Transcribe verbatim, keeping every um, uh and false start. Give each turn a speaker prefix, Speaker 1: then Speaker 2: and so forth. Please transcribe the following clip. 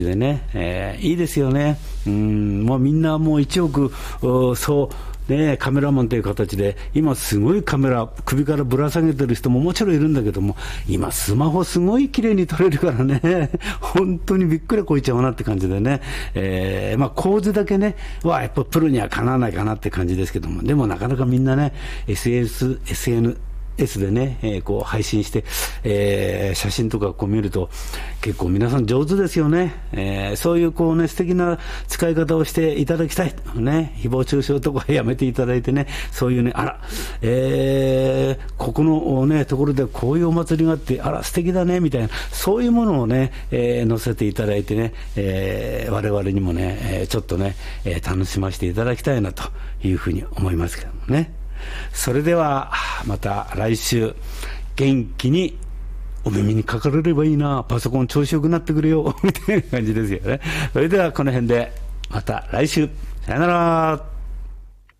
Speaker 1: でね、えー、いいですよね。うん、もうみんなもういちおくそうね、カメラマンという形で今すごいカメラ首からぶら下げてる人ももちろんいるんだけども、今スマホすごい綺麗に撮れるからね本当にびっくりこいちゃうなって感じでね、えー、まあ構図だけねはやっぱプロにはかなわないかなって感じですけども、でもなかなかみんなね エスエヌエス エスエヌS でね、えー、こう配信して、えー、写真とかこう見ると結構皆さん上手ですよね、えー、そういうこうね素敵な使い方をしていただきたいね、誹謗中傷とかやめていただいてね、そういうね、あら、えー、ここのねところでこういうお祭りがあってあら素敵だねみたいな、そういうものをね、えー、載せていただいてね、えー、我々にもね、えー、ちょっとね、えー、楽しませていただきたいなというふうに思いますけどもね。それではまた来週元気にお耳にかかれればいいな、パソコン調子よくなってくれよみたいな感じですよね。それではこの辺でまた来週、さよなら。